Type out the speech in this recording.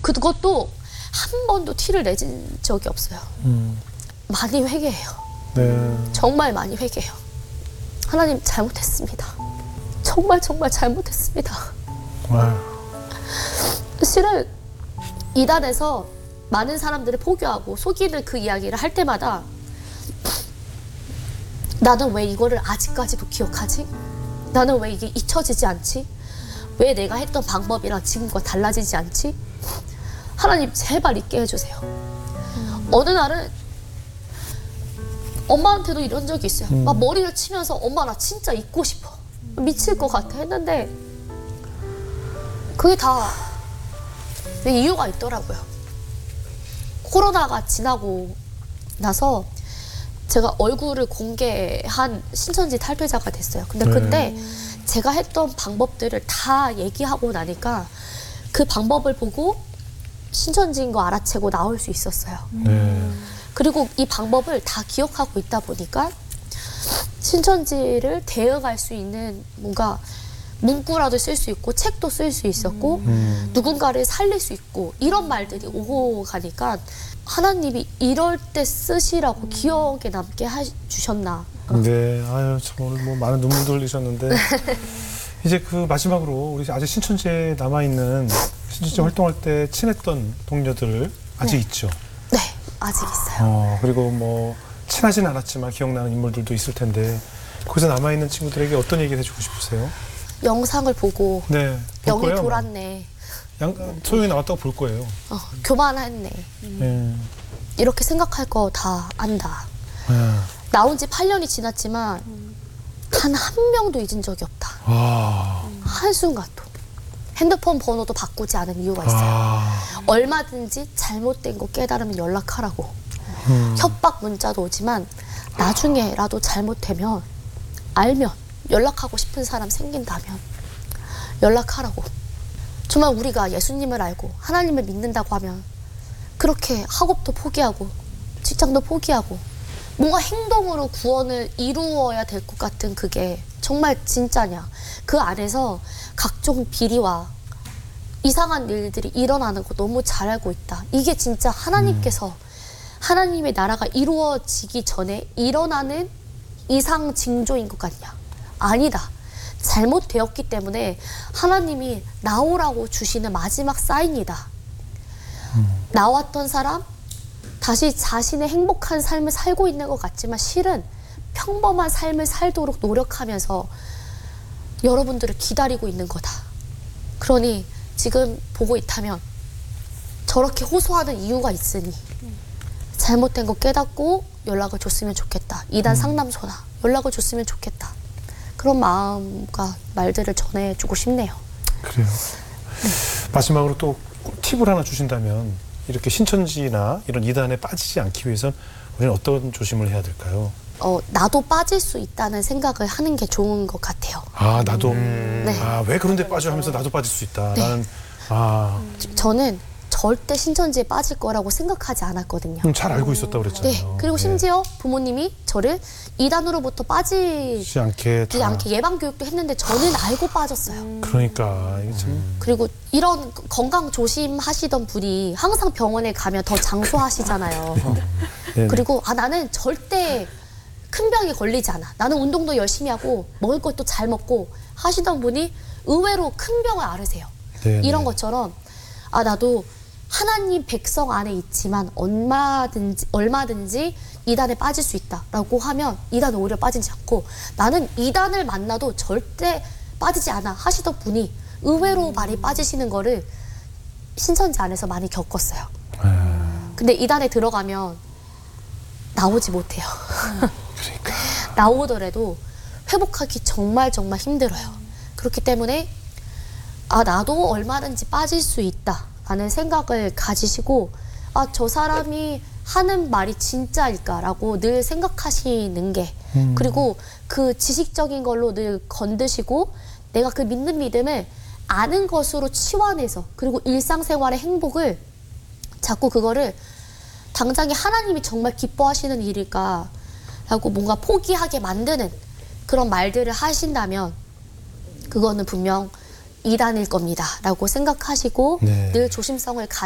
그것도 한 번도 티를 내진 적이 없어요. 많이 회개해요. 네. 정말 많이 회개해요. 하나님 잘못했습니다. 정말 잘못했습니다. 아유. 실은 이단에서 많은 사람들을 포교하고 속이는 그 이야기를 할 때마다 나는 왜 이거를 아직까지도 기억하지? 나는 왜 이게 잊혀지지 않지? 왜 내가 했던 방법이랑 지금과 달라지지 않지? 하나님 제발 잊게 해주세요. 어느 날은 엄마한테도 이런 적이 있어요. 막 머리를 치면서 엄마 나 진짜 잊고 싶어. 미칠 것 같아 했는데 그게 다 이유가 있더라고요. 코로나가 지나고 나서 제가 얼굴을 공개한 신천지 탈퇴자가 됐어요. 근데 그때 제가 했던 방법들을 다 얘기하고 나니까 그 방법을 보고 신천지인 거 알아채고 나올 수 있었어요. 그리고 이 방법을 다 기억하고 있다 보니까 신천지를 대응할 수 있는 뭔가 문구라도 쓸 수 있고 책도 쓸 수 있었고 누군가를 살릴 수 있고 이런 말들이 오고 가니까 하나님이 이럴 때 쓰시라고 기억에 남게 해주셨나. 네, 아유 참 오늘 뭐 많은 눈물도 흘리셨는데 이제 그 마지막으로 우리 아직 신천지에 남아 있는 신천지 활동할 때 친했던 동료들 아직 있죠. 네, 아직 있어요. 그리고 뭐 친하진 않았지만 기억나는 인물들도 있을 텐데 거기서 남아 있는 친구들에게 어떤 얘기를 해주고 싶으세요? 영상을 보고 네, 볼 영이 거예요, 돌았네. 소영이 나왔다고 볼 거예요. 교만했네. 이렇게 생각할 거 다 안다. 나온 지 8년이 지났지만 단 한 명도 잊은 적이 없다. 한순간도. 핸드폰 번호도 바꾸지 않은 이유가 있어요. 얼마든지 잘못된 거 깨달으면 연락하라고. 협박 문자도 오지만 나중에라도 잘못되면 알면 연락하고 싶은 사람 생긴다면 연락하라고. 정말 우리가 예수님을 알고 하나님을 믿는다고 하면 그렇게 학업도 포기하고 직장도 포기하고 뭔가 행동으로 구원을 이루어야 될 것 같은 그게 정말 진짜냐. 그 안에서 각종 비리와 이상한 일들이 일어나는 거 너무 잘 알고 있다. 이게 진짜 하나님께서 하나님의 나라가 이루어지기 전에 일어나는 이상 징조인 것 같냐. 아니다. 잘못되었기 때문에 하나님이 나오라고 주시는 마지막 사인이다. 나왔던 사람 다시 자신의 행복한 삶을 살고 있는 것 같지만 실은 평범한 삶을 살도록 노력하면서 여러분들을 기다리고 있는 거다. 그러니 지금 보고 있다면 저렇게 호소하는 이유가 있으니 잘못된 거 깨닫고 연락을 줬으면 좋겠다. 이단 상담소나 연락을 줬으면 좋겠다. 그런 마음과 말들을 전해주고 싶네요. 그래요. 마지막으로 또 팁을 하나 주신다면 이렇게 신천지나 이런 이단에 빠지지 않기 위해선 우리는 어떤 조심을 해야 될까요? 나도 빠질 수 있다는 생각을 하는 게 좋은 것 같아요. 아, 나도. 네. 아, 왜 그런 데 빠져 하면서 나도 빠질 수 있다. 네. 나는 저는 절대 신천지에 빠질 거라고 생각하지 않았거든요. 잘 알고 있었다고 그랬잖아요. 네. 그리고 심지어 부모님이 저를 이단으로부터 빠지지 않게 예방 교육도 했는데 저는 알고 빠졌어요. 그러니까 이게 참. 그리고 이런 건강 조심하시던 분이 항상 병원에 가면 더 장수하시잖아요. 그리고 나는 절대 큰 병에 걸리지 않아. 나는 운동도 열심히 하고 먹을 것도 잘 먹고 하시던 분이 의외로 큰 병을 앓으세요. 네네. 이런 것처럼 나도 하나님 백성 안에 있지만 얼마든지 이단에 빠질 수 있다라고 하면 이단에 오히려 빠지지 않고 나는 이단을 만나도 절대 빠지지 않아 하시던 분이 의외로 많이 빠지시는 거를 신천지 안에서 많이 겪었어요. 근데 이단에 들어가면 나오지 못해요. 그러니까. 나오더라도 회복하기 정말 힘들어요. 그렇기 때문에 나도 얼마든지 빠질 수 있다 라는 생각을 가지시고 저 사람이 하는 말이 진짜일까라고 늘 생각하시는 게 그리고 그 지식적인 걸로 늘 건드시고 내가 그 믿는 믿음을 아는 것으로 치환해서 그리고 일상생활의 행복을 자꾸 그거를 당장에 하나님이 정말 기뻐하시는 일일까 라고 뭔가 포기하게 만드는 그런 말들을 하신다면 그거는 분명 이단일 겁니다 라고 생각하시고 늘 조심성을